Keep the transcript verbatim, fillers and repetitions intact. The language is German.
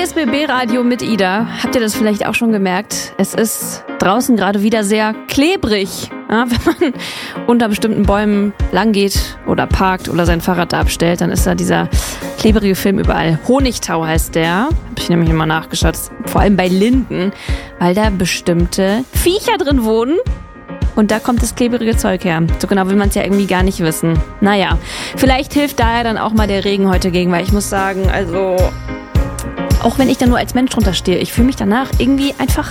R S B B Radio mit Ida. Habt ihr das vielleicht auch schon gemerkt? Es ist draußen gerade wieder sehr klebrig. Ja, wenn man unter bestimmten Bäumen langgeht oder parkt oder sein Fahrrad da abstellt, dann ist da dieser klebrige Film überall. Honigtau heißt der. Hab ich nämlich immer nachgeschaut. Vor allem bei Linden, weil da bestimmte Viecher drin wohnen. Und da kommt das klebrige Zeug her. So genau will man es ja irgendwie gar nicht wissen. Naja, vielleicht hilft daher dann auch mal der Regen heute gegen, weil ich muss sagen, also auch wenn ich da nur als Mensch drunter stehe, ich fühle mich danach irgendwie einfach